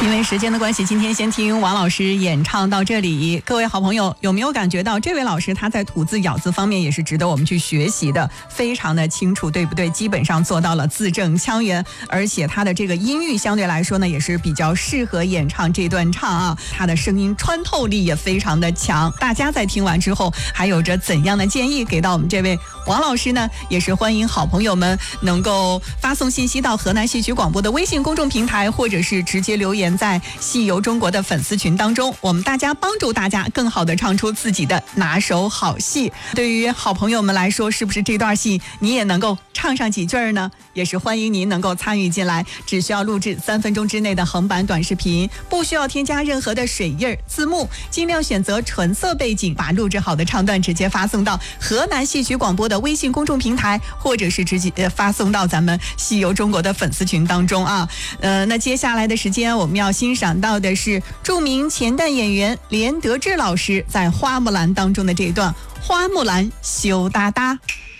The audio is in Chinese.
因为时间的关系，今天先听王老师演唱到这里。各位好朋友，有没有感觉到这位老师他在吐字咬字方面也是值得我们去学习的，非常的清楚，对不对？基本上做到了字正腔圆，而且他的这个音域相对来说呢，也是比较适合演唱这段唱啊。他的声音穿透力也非常的强。大家在听完之后，还有着怎样的建议给到我们这位王老师呢？也是欢迎好朋友们能够发送信息到河南戏曲广播的微信公众平台，或者是直接留言在戏游中国的粉丝群当中，我们大家帮助大家更好的唱出自己的拿手好戏。对于好朋友们来说，是不是这段戏你也能够唱上几句呢？也是欢迎您能够参与进来，只需要录制3分钟之内的横版短视频，不需要添加任何的水印字幕，尽量选择纯色背景，把录制好的唱段直接发送到河南戏曲广播的微信公众平台，或者是直接发送到咱们戏游中国的粉丝群当中啊。那接下来的时间我们要欣赏到的是著名前旦演员连德志老师在花木兰当中的这一段花木兰羞答答。